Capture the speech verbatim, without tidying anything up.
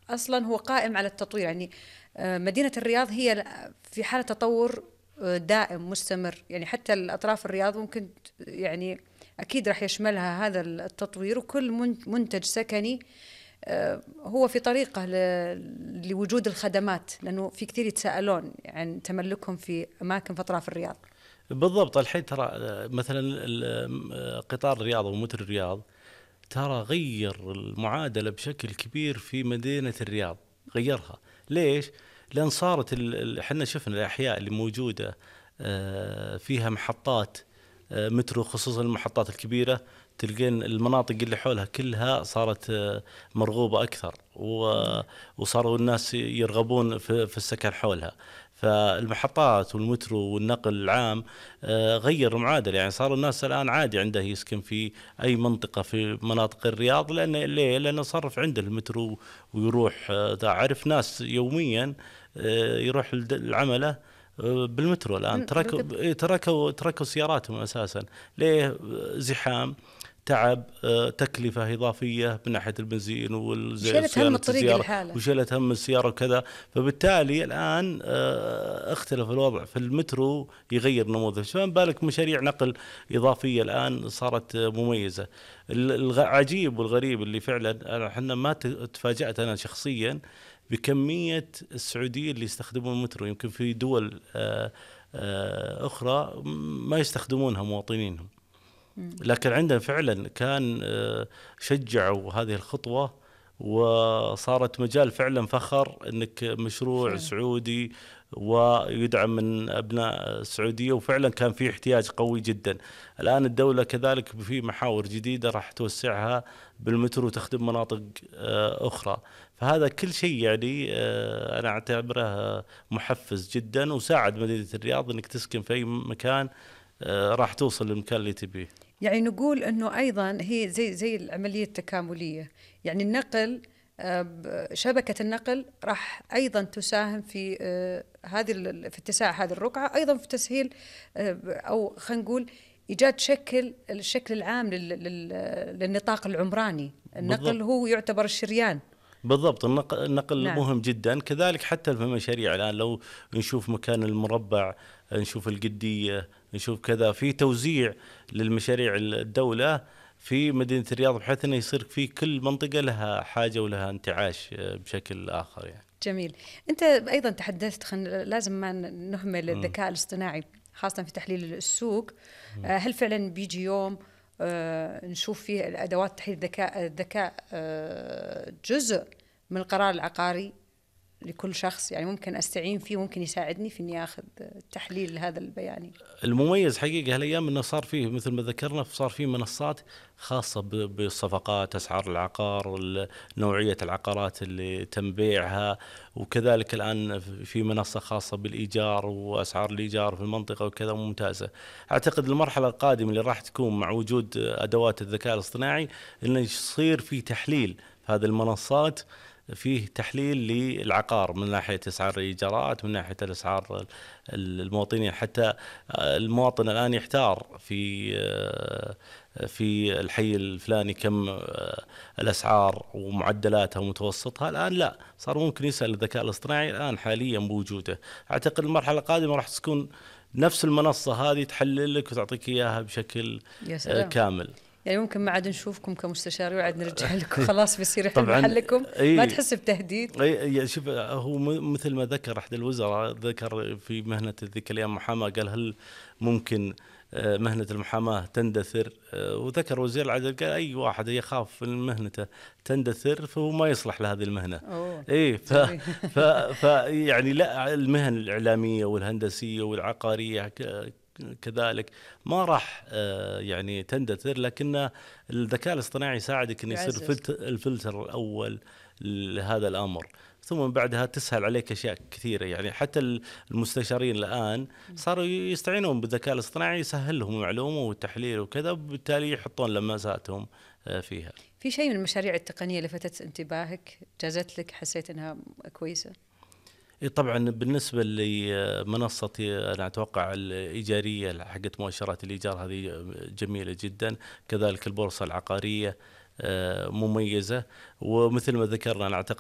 أصلا هو قائم على التطوير. يعني آه، مدينة الرياض هي في حالة تطور آه، دائم مستمر. يعني حتى الأطراف الرياض ممكن ت- يعني أكيد راح يشملها هذا التطوير، وكل من- منتج سكني آه، هو في طريقه ل- لوجود الخدمات، لأنه في كثير يتساءلون عن تملكهم في أماكن في أطراف الرياض. بالضبط. الحين ترى آه، مثلا ال- آه، قطار الرياض ومترو الرياض ترى غير المعادلة بشكل كبير في مدينة الرياض. غيرها ليش؟ لأن صارت ال- ال- احنا شفنا الأحياء اللي موجودة آه، فيها محطات آه، مترو، خصوصا المحطات الكبيرة، تلقين المناطق اللي حولها كلها صارت آه، مرغوبة أكثر، و- وصاروا الناس يرغبون في في السكن حولها. فالمحطات والمترو والنقل العام آه، غير المعادلة. يعني صار الناس الآن عادي عنده يسكن في أي منطقة في مناطق الرياض، لأن ليه؟ لأنه صرف عنده المترو ويروح. آه، أعرف ناس يوميا آه، يروح لد- لعمله آه، بالمترو. الآن مم، تركوا بالقطر. إيه، تركوا تركوا سياراتهم أساسا. ليه؟ آه، زحام، تعب، آه، تكلفة إضافية من ناحية البنزين وشيلة هم وصيانة الطريق السيارة لحاله. وشيلة هم السيارة وكذا. فبالتالي الآن آه، اختلف الوضع في المترو، يغير نموذج. فما بالك مشاريع نقل إضافية الآن صارت آه، مميزة. العجيب والغريب اللي فعلا احنا ما ت- تفاجأت أنا شخصيا بكمية السعوديين اللي يستخدمون المترو. يمكن في دول آه، آه، أخرى ما يستخدمونها مواطنينهم، مم. لكن عندنا فعلا كان آه، شجعوا هذه الخطوة، وصارت مجال فعلا فخر انك مشروع فعلا. سعودي ويدعم من ابناء السعوديه، وفعلا كان في احتياج قوي جدا. الان الدوله كذلك في محاور جديده راح توسعها بالمترو وتخدم مناطق آه، اخرى. فهذا كل شيء يعني آه، انا اعتبره محفز جدا، وساعد مدينه الرياض انك تسكن في اي مكان آه، راح توصل للمكان اللي تبيه. يعني نقول انه ايضا هي زي زي العمليه التكامليه. يعني النقل آه، ب- شبكه النقل راح ايضا تساهم في آه، هذه ال- في اتساع هذه الرقعه، ايضا في تسهيل آه، ب- او خلينا نقول ايجاد شكل الشكل العام لل- لل- للنطاق العمراني. النقل بالضبط. هو يعتبر الشريان. بالضبط. النقل, النقل نعم. مهم جدا كذلك، حتى في المشاريع الآن لو نشوف مكان المربع، نشوف القدية، نشوف كذا في توزيع للمشاريع الدولة في مدينة الرياض، بحيث أنه يصير في كل منطقة لها حاجة ولها انتعاش آه، بشكل آخر يعني. جميل. أنت أيضا تحدثت، خن... لازم ما نهمل مم. الذكاء الاصطناعي خاصة في تحليل السوق. مم. آه، هل فعلا بيجي يوم آه، نشوف فيه الأدوات تحليل الذكاء الذكاء آه، جزء من القرار العقاري لكل شخص؟ يعني ممكن أستعين فيه، ممكن يساعدني في إني أخذ تحليل هذا البياني. المميز حقيقة هالأيام أنه صار فيه مثل ما ذكرنا، صار فيه منصات خاصة ب- بالصفقات، أسعار العقار، ال- نوعية العقارات اللي تم بيعها. وكذلك الآن في منصة خاصة بالإيجار وأسعار الإيجار في المنطقة وكذا، ممتازة. أعتقد المرحلة القادمة اللي راح تكون مع وجود أدوات الذكاء الاصطناعي أنه يصير في تحليل في هذه المنصات، فيه تحليل للعقار من ناحية أسعار الإيجارات، من ناحية الأسعار المواطنين. حتى المواطن الآن يحتار في في الحي الفلاني كم الأسعار ومعدلاتها ومتوسطها. الآن لا، صار ممكن يسأل الذكاء الاصطناعي الآن حاليا بوجوده. أعتقد المرحلة القادمة راح تكون نفس المنصة هذه تحلل لك وتعطيك إياها بشكل يا سلام. كامل. يعني ممكن ما عاد نشوفكم كمستشار وعاد نرجع لكم، خلاص بيصير يحل طبعا. محلكم. ما اي تحس بتهديد؟ اي شوف، هو م- مثل ما ذكر احد الوزراء، ذكر في مهنه ذيك الايام المحاماه، قال هل ممكن آه، مهنه المحاماه تندثر؟ آه، وذكر وزير العدل قال اي واحد يخاف ان مهنته تندثر فهو ما يصلح لهذه المهنه. أوه. اي ف جميل. ف ف يعني لا، المهن الاعلاميه والهندسيه والعقاريه ك- كذلك ما راح آه، يعني تندثر، لكن الذكاء الاصطناعي يساعدك انه يصير يعزز. فلت- الفلتر الاول لهذا الامر، ثم بعدها تسهل عليك اشياء كثيره. يعني حتى المستشارين الان صاروا يستعينون بالذكاء الاصطناعي يسهل لهم المعلومه والتحليل وكذا، وبالتالي يحطون لمساتهم آه، فيها. في شيء من المشاريع التقنية لفتت انتباهك، جازت لك، حسيت انها كويسة؟ إيه طبعا. بالنسبة لمنصتي أنا أتوقع الإيجارية حقت مؤشرات الإيجار هذه جميلة جدا. كذلك البورصة العقارية آه، مميزة. ومثل ما ذكرنا أنا أعتقد